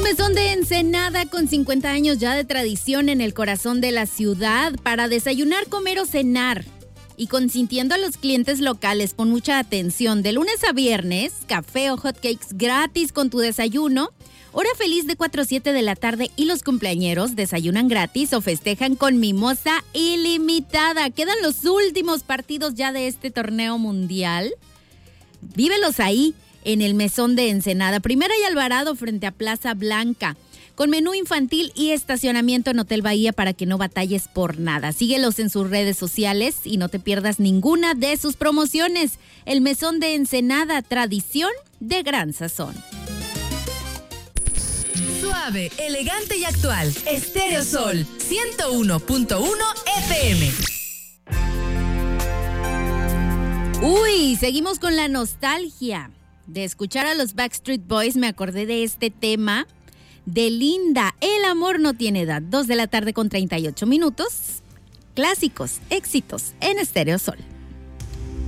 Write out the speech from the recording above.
mesón de Ensenada con 50 años ya de tradición en el corazón de la ciudad para desayunar, comer o cenar. Y consintiendo a los clientes locales con mucha atención. De lunes a viernes, café o hotcakes gratis con tu desayuno. Hora feliz de 4 a 7 de la tarde y los cumpleañeros desayunan gratis o festejan con mimosa ilimitada. Quedan los últimos partidos ya de este torneo mundial. Vívelos ahí en el mesón de Ensenada. Primera y Alvarado frente a Plaza Blanca. Con menú infantil y estacionamiento en Hotel Bahía para que no batalles por nada. Síguelos en sus redes sociales y no te pierdas ninguna de sus promociones. El mesón de Ensenada, tradición de gran sazón. Suave, elegante y actual. Estéreo Sol 101.1 FM. Uy, seguimos con la nostalgia. De escuchar a los Backstreet Boys me acordé de este tema de Linda. El amor no tiene edad. 2 de la tarde con 38 minutos. Clásicos, éxitos en Estéreo Sol.